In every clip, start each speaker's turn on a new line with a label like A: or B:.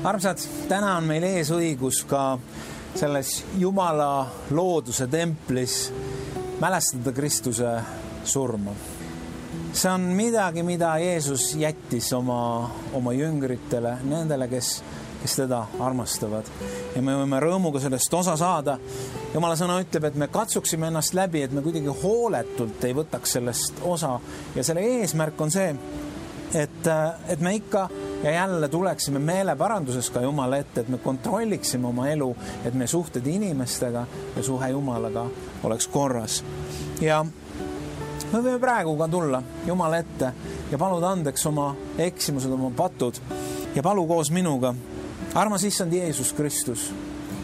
A: Armsad, täna on meil ees õigus ka selles Jumala looduse templis mälestada Kristuse surma. See on midagi, mida Jeesus jättis oma jüngritele, nendele, kes teda armastavad. Ja me võime rõõmuga sellest osa saada. Jumala sõna ütleb, et me katsuksime ennast läbi, et me kuidagi hooletult ei võtaks sellest osa. Ja selle eesmärk on see, et me ikka ja jälle tuleksime meeleparanduses ka Jumala ette, et me kontrolliksime oma elu, et me suhted inimestega ja suhe Jumalaga oleks korras. Ja me võime praegu ka tulla Jumala ette ja paluda andeks oma eksimused, oma patud ja palu koos minuga. Armas issand Jeesus Kristus,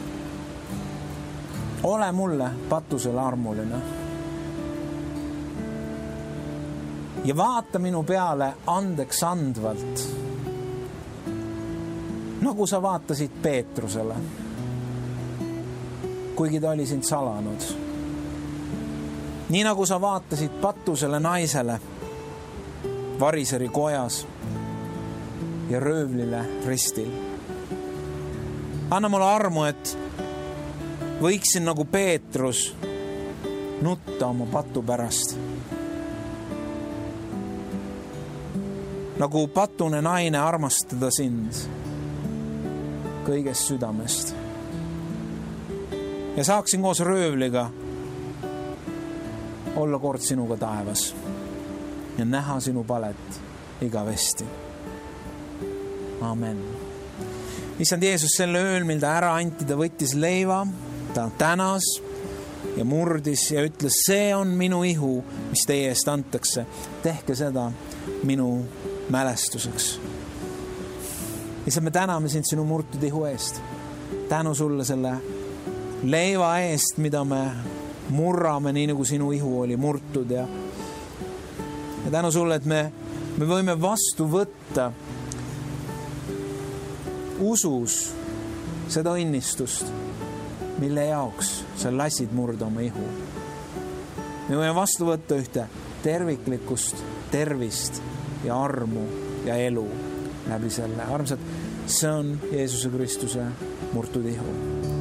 A: ole mulle patusele armuline ja vaata minu peale andeks andvalt, nagu sa vaatasid Peetrusele, kuigi ta oli sind salanud. Nii nagu sa vaatasid patusele naisele Variseri kojas ja röövlile ristil. Anna mulle armu, et võiksin nagu Peetrus nutta oma patu pärast. Nagu patune naine armastada sind kõigest südamest. Ja saaksin koos röövliga olla kord sinuga taevas ja näha sinu palet igavesti. Amen. Issand Jeesus, selle ööl, mil ta ära anti, ta võttis leiva, ta tänas ja murdis ja ütles, see on minu ihu, mis teie eest antakse. Tehke seda minu mälestuseks. Issand, me täname sind sinu murtud ihu eest. Tänu sulle selle leiva eest, mida me murrame, nii nagu sinu ihu oli murtud. Ja tänu sulle, et me võime vastu võtta usus seda õnnistust, mille jaoks sa lasid murda oma ihu. Me võime vastu võtta ühte terviklikust tervist ja armu ja elu läbi selle. Armsad, see on Jeesuse Kristuse murtud ihu.